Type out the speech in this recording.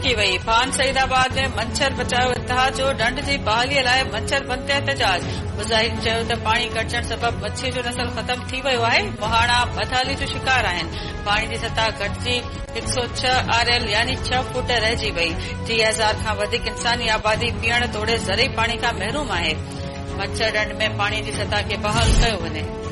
छिटकी वई। पान सईदाबाद में मच्छर बचाव इतिहाद जो ढंढ जी बहालीअ लाइ मच्छर बंदि ते एहतजाज। मुज़ाहिरीन चयो त पाणी घटिजण सबबि मच्छी जो नसल ख़तम थी वियो आहे। मुहाणा बदहाली जो शिकार आहिनि। पाणी जी सतह घटिजी 106 RL यानी 6 फुट रहिजी वई। 30,000 खां वधीक इंसानी आबादी पीअण तोड़े ज़रई पाणी खां महरूम आहे। मच्छर ढंढ में पाणी जी सतह खे बहाल कयो वञे।